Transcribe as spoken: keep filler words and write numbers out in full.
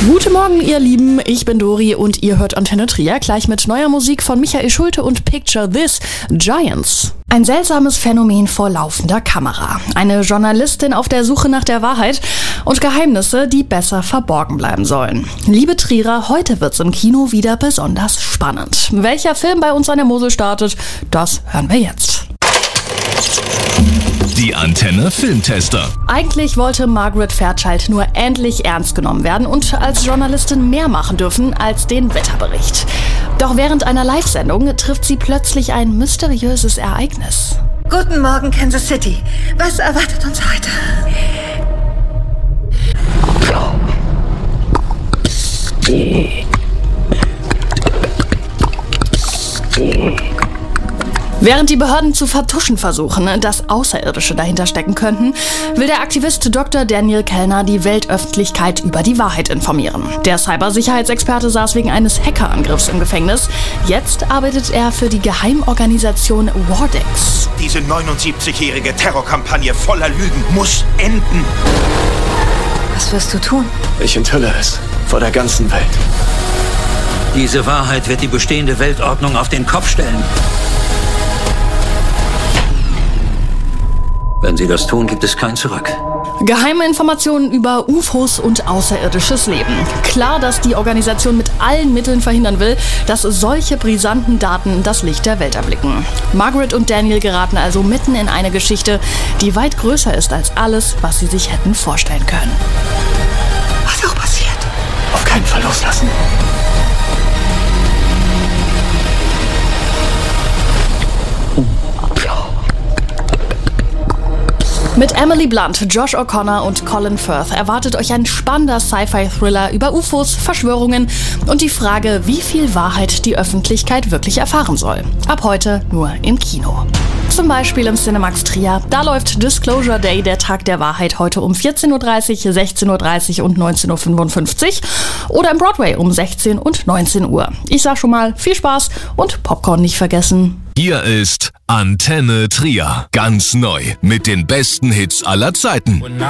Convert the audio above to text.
Guten Morgen, ihr Lieben, ich bin Dori und ihr hört Antenne Trier, gleich mit neuer Musik von Michael Schulte und Picture This, Giants. Ein seltsames Phänomen vor laufender Kamera. Eine Journalistin auf der Suche nach der Wahrheit und Geheimnisse, die besser verborgen bleiben sollen. Liebe Trierer, heute wird's im Kino wieder besonders spannend. Welcher Film bei uns an der Mosel startet, das hören wir jetzt. Die Antenne Filmtester. Eigentlich wollte Margaret Fairchild nur endlich ernst genommen werden und als Journalistin mehr machen dürfen als den Wetterbericht. Doch während einer Live-Sendung trifft sie plötzlich ein mysteriöses Ereignis. Guten Morgen, Kansas City. Was erwartet uns heute? Während die Behörden zu vertuschen versuchen, dass Außerirdische dahinter stecken könnten, will der Aktivist Doktor Daniel Kellner die Weltöffentlichkeit über die Wahrheit informieren. Der Cybersicherheitsexperte saß wegen eines Hackerangriffs im Gefängnis. Jetzt arbeitet er für die Geheimorganisation Wardex. Diese neunundsiebzigjährige Terrorkampagne voller Lügen muss enden. Was wirst du tun? Ich enthülle es vor der ganzen Welt. Diese Wahrheit wird die bestehende Weltordnung auf den Kopf stellen. Wenn sie das tun, gibt es kein Zurück. Geheime Informationen über U F Os und außerirdisches Leben. Klar, dass die Organisation mit allen Mitteln verhindern will, dass solche brisanten Daten das Licht der Welt erblicken. Margaret und Daniel geraten also mitten in eine Geschichte, die weit größer ist als alles, was sie sich hätten vorstellen können. Was auch passiert? Auf keinen Fall loslassen. Mit Emily Blunt, Josh O'Connor und Colin Firth erwartet euch ein spannender Sci-Fi-Thriller über U F Os, Verschwörungen und die Frage, wie viel Wahrheit die Öffentlichkeit wirklich erfahren soll. Ab heute nur im Kino. Zum Beispiel im Cinemax Trier. Da läuft Disclosure Day, der Tag der Wahrheit, heute um vierzehn Uhr dreißig, sechzehn Uhr dreißig und neunzehn Uhr fünfundfünfzig. Oder im Broadway um sechzehn und neunzehn Uhr. Ich sag schon mal, viel Spaß und Popcorn nicht vergessen. Hier ist Antenne Trier. Ganz neu mit den besten Hits aller Zeiten.